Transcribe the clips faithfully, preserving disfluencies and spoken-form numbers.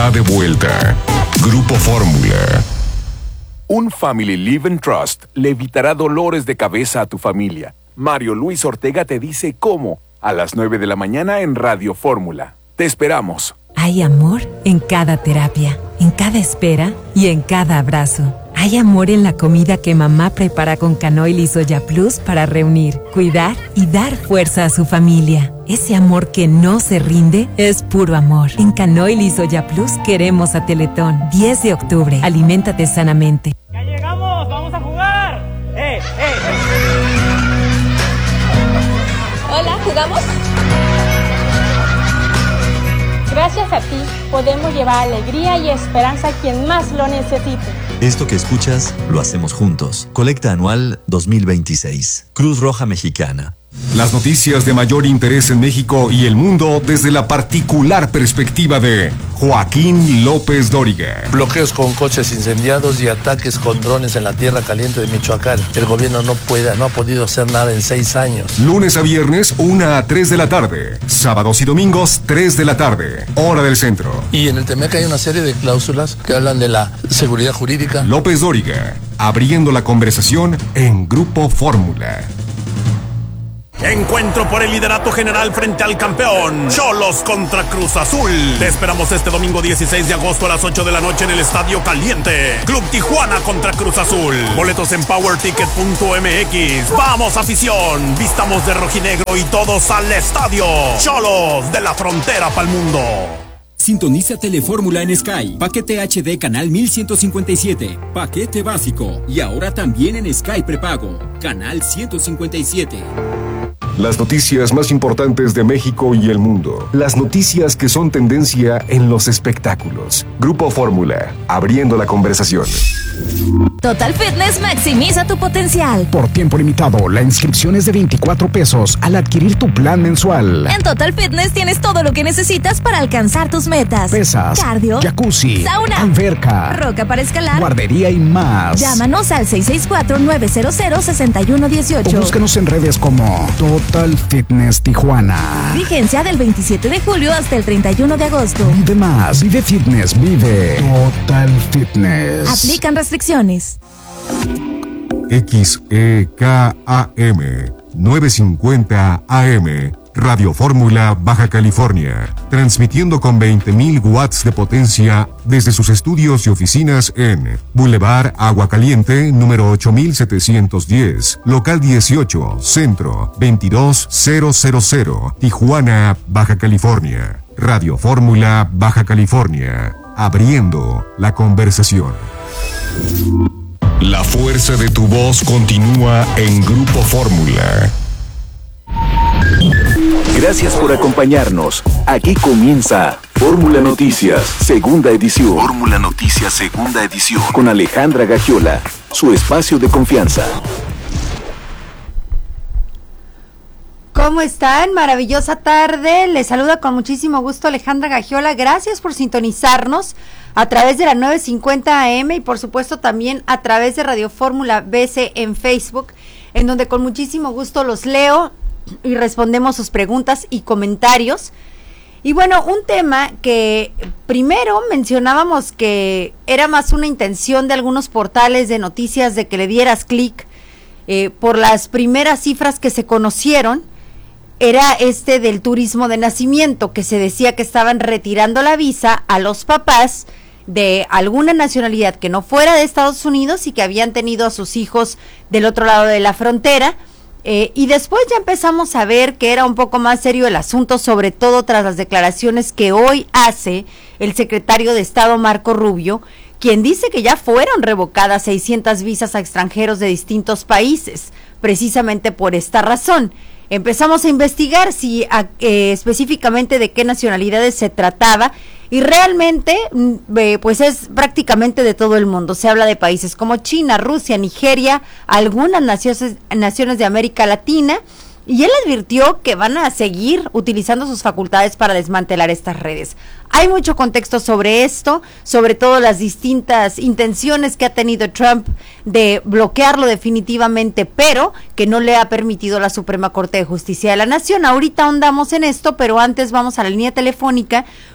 está de vuelta. Grupo Fórmula. Un Family Living Trust le evitará dolores de cabeza a tu familia. Mario Luis Ortega te dice cómo, a las nueve de la mañana en Radio Fórmula. Te esperamos. Hay amor en cada terapia, en cada espera y en cada abrazo. Hay amor en la comida que mamá prepara con Canoil y Soya Plus para reunir, cuidar y dar fuerza a su familia. Ese amor que no se rinde es puro amor. En Canoil y Soya Plus queremos a Teletón. diez de octubre. Aliméntate sanamente. ¡Ya llegamos! ¡Vamos a jugar! ¡Eh, eh! Hola, ¿jugamos? Gracias a ti podemos llevar alegría y esperanza a quien más lo necesite. Esto que escuchas lo hacemos juntos. Colecta anual dos mil veintiséis. Cruz Roja Mexicana. Las noticias de mayor interés en México y el mundo desde la particular perspectiva de Joaquín López Dóriga. Bloqueos con coches incendiados y ataques con drones en la tierra caliente de Michoacán. El gobierno no puede, no ha podido hacer nada en seis años. Lunes a viernes, una a tres de la tarde. Sábados y domingos, tres de la tarde. Hora del centro. Y en el Temec hay una serie de cláusulas que hablan de la seguridad jurídica. López Dóriga, abriendo la conversación en Grupo Fórmula. Encuentro por el liderato general frente al campeón Xolos contra Cruz Azul. Te esperamos este domingo dieciséis de agosto a las ocho de la noche en el Estadio Caliente. Club Tijuana contra Cruz Azul. Boletos en power ticket punto m x. Vamos, afición, vistamos de rojinegro y todos al estadio. Xolos, de la frontera pa'l mundo. Sintoniza Telefórmula en Sky. Paquete H D canal mil ciento cincuenta y siete. Paquete básico. Y ahora también en Sky prepago. Canal ciento cincuenta y siete. Las noticias más importantes de México y el mundo. Las noticias que son tendencia en los espectáculos. Grupo Fórmula, abriendo la conversación. Total Fitness maximiza tu potencial. Por tiempo limitado, la inscripción es de veinticuatro pesos al adquirir tu plan mensual. En Total Fitness tienes todo lo que necesitas para alcanzar tus metas. Pesas, cardio, jacuzzi, sauna, alberca, roca para escalar, guardería y más. Llámanos al seis seis cuatro, nueve cero cero, seis uno uno ocho. O búscanos en redes como Total Fitness Tijuana. Vigencia del veintisiete de julio hasta el treinta y uno de agosto. Vive más, vive fitness, vive Total Fitness. Aplican restricciones. X E K A M novecientos cincuenta A M Radio Fórmula Baja California, transmitiendo con veinte mil watts de potencia desde sus estudios y oficinas en Boulevard Agua Caliente, número ocho mil setecientos diez, local dieciocho, centro veintidós mil, Tijuana, Baja California. Radio Fórmula Baja California, abriendo la conversación. La fuerza de tu voz continúa en Grupo Fórmula. Gracias por acompañarnos. Aquí comienza Fórmula Noticias, segunda edición. Fórmula Noticias, segunda edición. Con Alejandra Gagiola, su espacio de confianza. ¿Cómo están? Maravillosa tarde. Les saluda con muchísimo gusto Alejandra Gagiola. Gracias por sintonizarnos a través de la novecientos cincuenta A M y por supuesto también a través de Radio Fórmula B C en Facebook, en donde con muchísimo gusto los leo y respondemos sus preguntas y comentarios. Y bueno, un tema que primero mencionábamos que era más una intención de algunos portales de noticias de que le dieras clic eh, por las primeras cifras que se conocieron, era este del turismo de nacimiento, que se decía que estaban retirando la visa a los papás de alguna nacionalidad que no fuera de Estados Unidos y que habían tenido a sus hijos del otro lado de la frontera. Eh, y después ya empezamos a ver que era un poco más serio el asunto, sobre todo tras las declaraciones que hoy hace el secretario de Estado Marco Rubio, quien dice que ya fueron revocadas seiscientas visas a extranjeros de distintos países, precisamente por esta razón. Empezamos a investigar si a, eh, específicamente de qué nacionalidades se trataba, y realmente eh, pues es prácticamente de todo el mundo. Se habla de países como China, Rusia, Nigeria, algunas naciones, naciones de América Latina, y él advirtió que van a seguir utilizando sus facultades para desmantelar estas redes. Hay mucho contexto sobre esto, sobre todo las distintas intenciones que ha tenido Trump de bloquearlo definitivamente, pero que no le ha permitido la Suprema Corte de Justicia de la Nación. Ahorita ahondamos en esto, pero antes vamos a la línea telefónica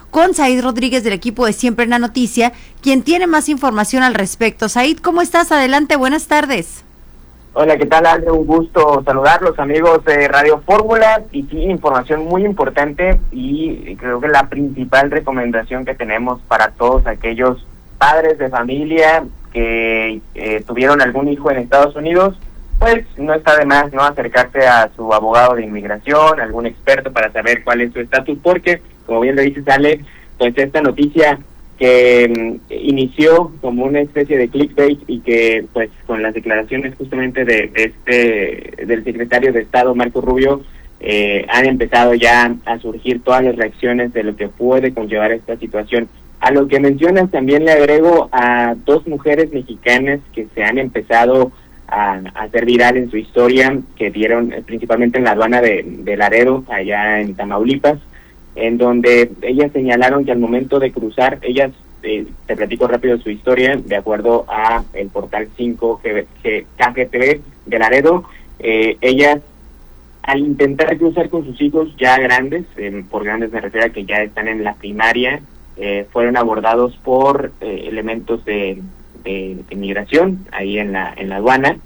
con Said Rodríguez del equipo de Siempre en la Noticia, quien tiene más información al respecto. Said, ¿cómo estás? Adelante, buenas tardes. Hola, ¿qué tal, Ale? Un gusto saludarlos, amigos de Radio Fórmula. Y sí, información muy importante y creo que la principal recomendación que tenemos para todos aquellos padres de familia que eh, tuvieron algún hijo en Estados Unidos, pues no está de más, ¿no?, acercarse a su abogado de inmigración, algún experto para saber cuál es su estatus, porque, como bien lo dice Ale, pues esta noticia que mm, inició como una especie de clickbait y que pues con las declaraciones justamente de, de este del secretario de Estado Marco Rubio eh, han empezado ya a surgir todas las reacciones de lo que puede conllevar esta situación. A lo que mencionas también le agrego a dos mujeres mexicanas que se han empezado a, a hacer viral en su historia, que dieron eh, principalmente en la aduana de, de Laredo, allá en Tamaulipas, en donde ellas señalaron que al momento de cruzar, ellas, eh, te platico rápido su historia, de acuerdo a el portal cinco K G T V de Laredo, eh, ellas al intentar cruzar con sus hijos ya grandes, eh, por grandes me refiero a que ya están en la primaria, eh, fueron abordados por eh, elementos de, de, de migración ahí en la, en la aduana,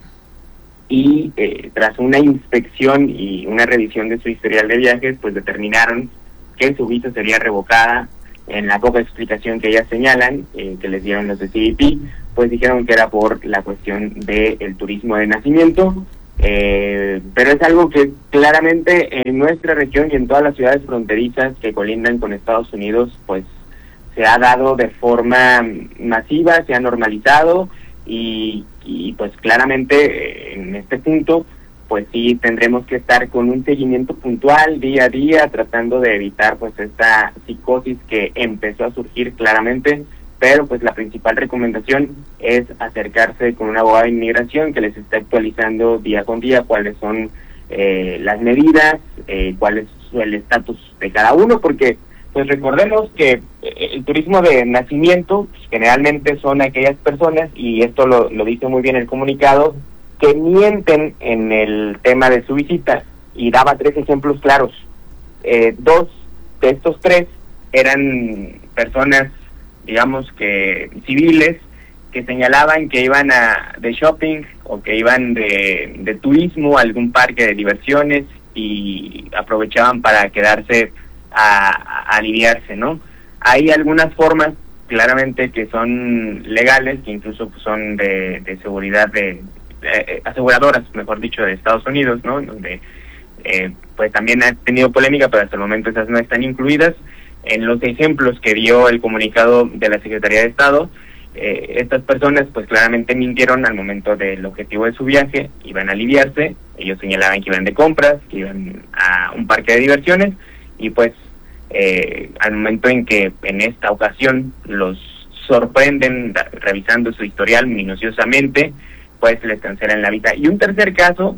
y eh, tras una inspección y una revisión de su historial de viajes, pues determinaron que su visa sería revocada. En la poca explicación que ellas señalan, eh, que les dieron los de C B P, pues dijeron que era por la cuestión del turismo de nacimiento, eh, pero es algo que claramente en nuestra región y en todas las ciudades fronterizas que colindan con Estados Unidos, pues se ha dado de forma masiva, se ha normalizado, y, y pues claramente en este punto pues sí tendremos que estar con un seguimiento puntual día a día, tratando de evitar pues esta psicosis que empezó a surgir claramente, pero pues la principal recomendación es acercarse con un abogado de inmigración que les esté actualizando día con día cuáles son eh, las medidas, eh, cuál es el estatus de cada uno, porque pues recordemos que el turismo de nacimiento pues, generalmente son aquellas personas, y esto lo, lo dice muy bien el comunicado, que mienten en el tema de su visita, y daba tres ejemplos claros. Eh, dos de estos tres eran personas, digamos que civiles, que señalaban que iban a de shopping o que iban de, de turismo a algún parque de diversiones y aprovechaban para quedarse a, a aliviarse, ¿no? Hay algunas formas claramente que son legales, que incluso pues, son de, de seguridad de Eh, aseguradoras, mejor dicho, de Estados Unidos, ¿no? Donde eh, pues también ha tenido polémica, pero hasta el momento esas no están incluidas. En los ejemplos que dio el comunicado de la Secretaría de Estado, eh, estas personas pues claramente mintieron al momento del objetivo de su viaje, iban a aliviarse, ellos señalaban que iban de compras, que iban a un parque de diversiones, y pues eh, al momento en que en esta ocasión los sorprenden revisando su historial minuciosamente, pues les cancelan la visa. Y un tercer caso,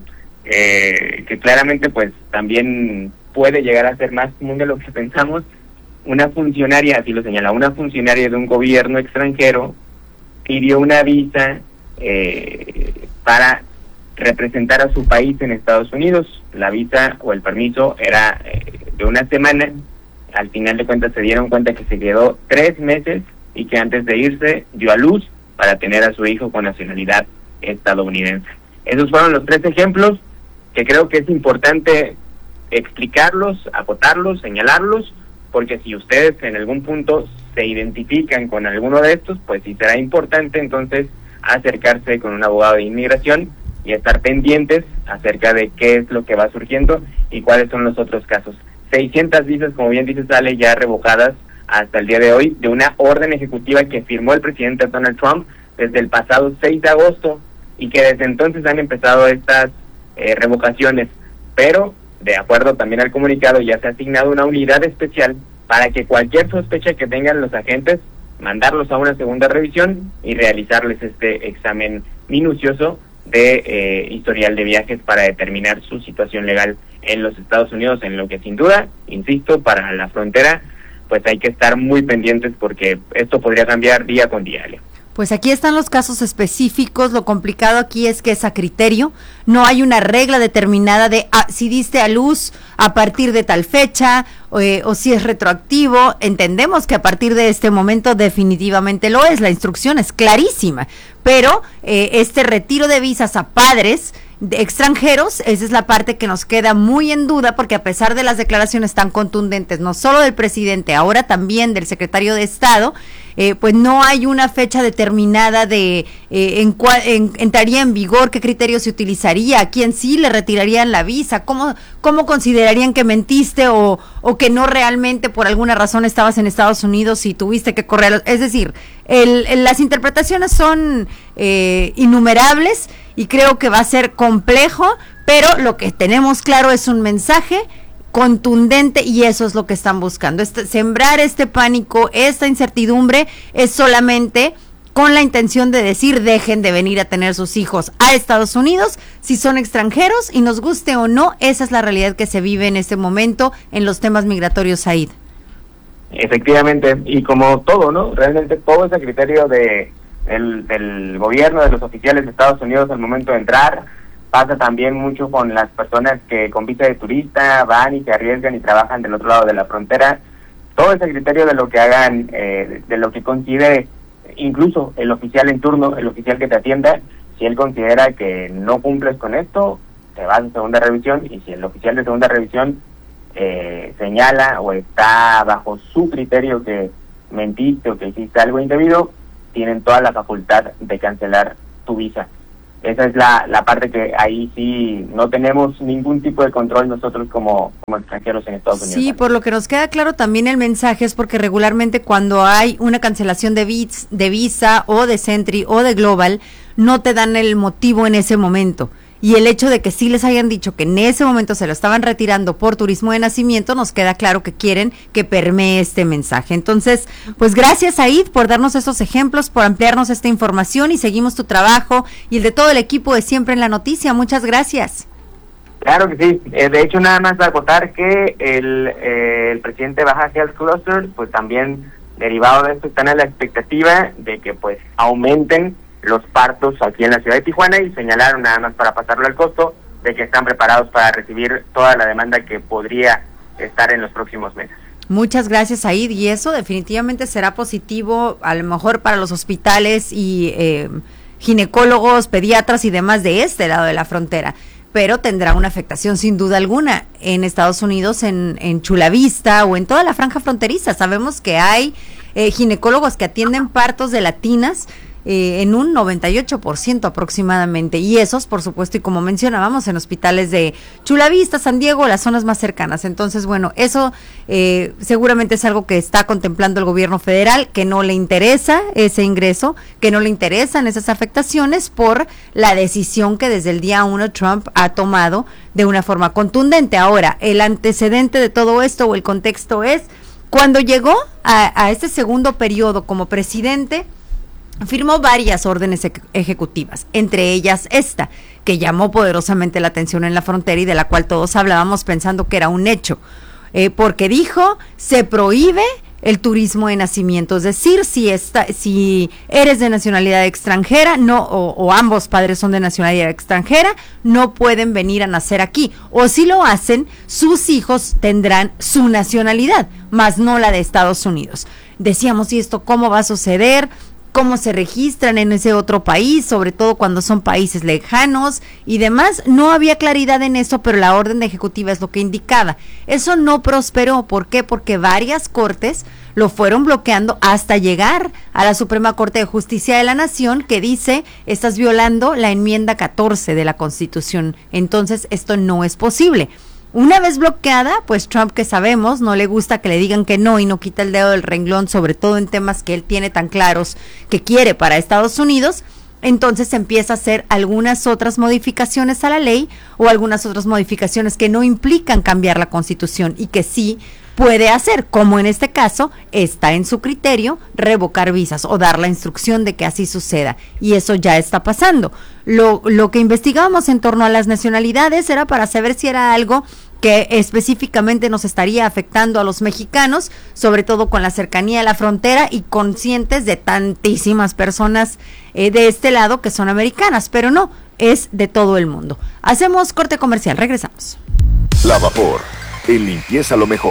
eh, que claramente pues también puede llegar a ser más común de lo que pensamos, una funcionaria, así lo señala, una funcionaria de un gobierno extranjero pidió una visa eh, para representar a su país en Estados Unidos. La visa o el permiso era eh, de una semana, al final de cuentas se dieron cuenta que se quedó tres meses y que antes de irse dio a luz para tener a su hijo con nacionalidad estadounidense. Esos fueron los tres ejemplos que creo que es importante explicarlos, acotarlos, señalarlos, porque si ustedes en algún punto se identifican con alguno de estos, pues sí será importante entonces acercarse con un abogado de inmigración y estar pendientes acerca de qué es lo que va surgiendo y cuáles son los otros casos. seiscientas visas, como bien dice Sale, ya revocadas hasta el día de hoy de una orden ejecutiva que firmó el presidente Donald Trump desde el pasado seis de agosto, y que desde entonces han empezado estas eh, revocaciones, pero de acuerdo también al comunicado ya se ha asignado una unidad especial para que cualquier sospecha que tengan los agentes, mandarlos a una segunda revisión y realizarles este examen minucioso de eh, historial de viajes para determinar su situación legal en los Estados Unidos, en lo que sin duda, insisto, para la frontera, pues hay que estar muy pendientes porque esto podría cambiar día con día, Leo. Pues aquí están los casos específicos. Lo complicado aquí es que es a criterio, no hay una regla determinada de ah, si diste a luz a partir de tal fecha eh, o si es retroactivo. Entendemos que a partir de este momento definitivamente lo es, la instrucción es clarísima, pero eh, este retiro de visas a padres de extranjeros, esa es la parte que nos queda muy en duda, porque a pesar de las declaraciones tan contundentes, no solo del presidente, ahora también del secretario de Estado, eh, pues no hay una fecha determinada de eh, en cuál en, entraría en vigor, qué criterio se utilizaría, a quién sí le retirarían la visa, cómo, cómo considerarían que mentiste o, o que no realmente por alguna razón estabas en Estados Unidos y tuviste que correr, es decir, el, el, las interpretaciones son eh, innumerables, y creo que va a ser complejo, pero lo que tenemos claro es un mensaje contundente y eso es lo que están buscando. Este, sembrar este pánico, esta incertidumbre es solamente con la intención de decir dejen de venir a tener sus hijos a Estados Unidos si son extranjeros, y nos guste o no, esa es la realidad que se vive en este momento en los temas migratorios, Said. Efectivamente, y como todo, ¿no? Realmente todo ese criterio de El, del gobierno, de los oficiales de Estados Unidos al momento de entrar, pasa también mucho con las personas que con visa de turista van y se arriesgan y trabajan del otro lado de la frontera. Todo ese criterio de lo que hagan, eh, de lo que considere incluso el oficial en turno, el oficial que te atienda, si él considera que no cumples con esto, te vas a segunda revisión, y si el oficial de segunda revisión eh, señala o está bajo su criterio que mentiste o que hiciste algo indebido, tienen toda la facultad de cancelar tu visa. Esa es la, la parte que ahí sí no tenemos ningún tipo de control nosotros como, como extranjeros en Estados Unidos. Sí, por lo que nos queda claro también el mensaje es porque regularmente cuando hay una cancelación de, vis, de visa o de Sentry o de Global, no te dan el motivo en ese momento. Y el hecho de que sí les hayan dicho que en ese momento se lo estaban retirando por turismo de nacimiento, nos queda claro que quieren que permee este mensaje. Entonces, pues gracias, Said, por darnos estos ejemplos, por ampliarnos esta información, y seguimos tu trabajo y el de todo el equipo de Siempre en la Noticia. Muchas gracias. Claro que sí. Eh, de hecho, nada más acotar que el, eh, el presidente Baja Health Cluster, pues también derivado de esto están a la expectativa de que pues aumenten los partos aquí en la ciudad de Tijuana, y señalaron, nada más para pasarlo al costo, de que están preparados para recibir toda la demanda que podría estar en los próximos meses. Muchas gracias, Said, y eso definitivamente será positivo a lo mejor para los hospitales y eh, ginecólogos, pediatras y demás de este lado de la frontera, pero tendrá una afectación sin duda alguna en Estados Unidos, en, en Chula Vista o en toda la franja fronteriza. Sabemos que hay eh, ginecólogos que atienden partos de latinas Eh, en un noventa y ocho por ciento aproximadamente, y esos por supuesto, y como mencionábamos, en hospitales de Chula Vista, San Diego, las zonas más cercanas. Entonces, bueno, eso eh, seguramente es algo que está contemplando el gobierno federal, que no le interesa ese ingreso, que no le interesan esas afectaciones por la decisión que desde el día uno Trump ha tomado de una forma contundente. Ahora, el antecedente de todo esto o el contexto es, cuando llegó a, a este segundo periodo como presidente, firmó varias órdenes ejecutivas, entre ellas esta, que llamó poderosamente la atención en la frontera y de la cual todos hablábamos pensando que era un hecho, eh, porque dijo, se prohíbe el turismo de nacimiento, es decir, si está, si eres de nacionalidad extranjera, no, o, o ambos padres son de nacionalidad extranjera, no pueden venir a nacer aquí, o si lo hacen, sus hijos tendrán su nacionalidad, más no la de Estados Unidos. Decíamos, ¿y esto cómo va a suceder? ¿Cómo se registran en ese otro país, sobre todo cuando son países lejanos y demás? No había claridad en eso, pero la orden ejecutiva es lo que indicaba. Eso no prosperó. ¿Por qué? Porque varias cortes lo fueron bloqueando hasta llegar a la Suprema Corte de Justicia de la Nación, que dice, estás violando la enmienda catorce de la Constitución. Entonces, esto no es posible. Una vez bloqueada, pues Trump, que sabemos, no le gusta que le digan que no y no quita el dedo del renglón, sobre todo en temas que él tiene tan claros que quiere para Estados Unidos, entonces empieza a hacer algunas otras modificaciones a la ley o algunas otras modificaciones que no implican cambiar la Constitución y que sí puede hacer, como en este caso, está en su criterio revocar visas o dar la instrucción de que así suceda, y eso ya está pasando. Lo, lo que investigábamos en torno a las nacionalidades era para saber si era algo que específicamente nos estaría afectando a los mexicanos, sobre todo con la cercanía de la frontera y conscientes de tantísimas personas eh, de este lado que son americanas, pero no, es de todo el mundo. Hacemos corte comercial, regresamos. Lavapor, en limpieza lo mejor.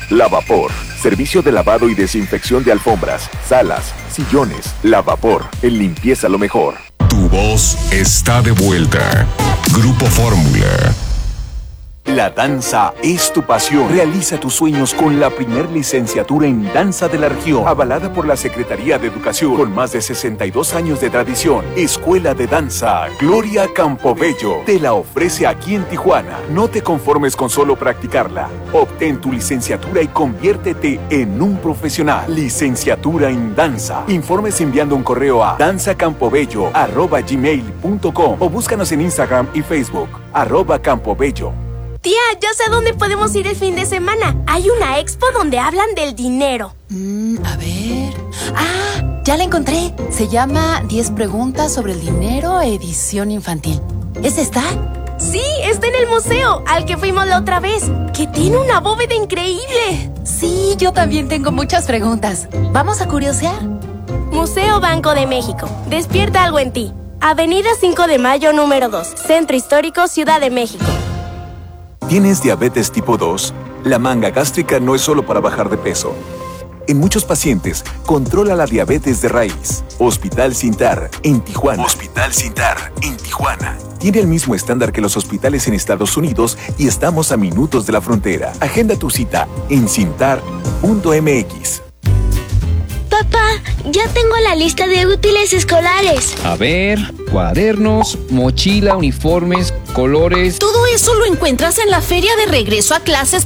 Lavapor, servicio de lavado y desinfección de alfombras, salas, sillones. Lavapor, en limpieza lo mejor. Tu voz está de vuelta. Grupo Fórmula. La danza es tu pasión. Realiza tus sueños con la primer licenciatura en danza de la región, avalada por la Secretaría de Educación, con más de sesenta y dos años de tradición. Escuela de Danza Gloria Campobello te la ofrece aquí en Tijuana. No te conformes con solo practicarla. Obtén tu licenciatura y conviértete en un profesional. Licenciatura en danza. Informes enviando un correo a danzacampobello arroba gmail punto com o búscanos en Instagram y Facebook arroba campobello. Tía, ya sé a dónde podemos ir el fin de semana. Hay una expo donde hablan del dinero. Mm, a ver... ¡Ah! Ya la encontré. Se llama diez preguntas sobre el dinero, edición infantil. ¿Es esta? Sí, está en el museo, al que fuimos la otra vez, que tiene una bóveda increíble. Sí, yo también tengo muchas preguntas. ¿Vamos a curiosear? Museo Banco de México. Despierta algo en ti. Avenida cinco de Mayo, número dos. Centro Histórico, Ciudad de México. ¿Tienes diabetes tipo dos? La manga gástrica no es solo para bajar de peso. En muchos pacientes, controla la diabetes de raíz. Hospital Sintar, en Tijuana. Hospital Sintar, en Tijuana. Tiene el mismo estándar que los hospitales en Estados Unidos y estamos a minutos de la frontera. Agenda tu cita en cintar punto m x. Papá, ya tengo la lista de útiles escolares. A ver, cuadernos, mochila, uniformes, colores. Todo eso lo encuentras en la feria de regreso a clases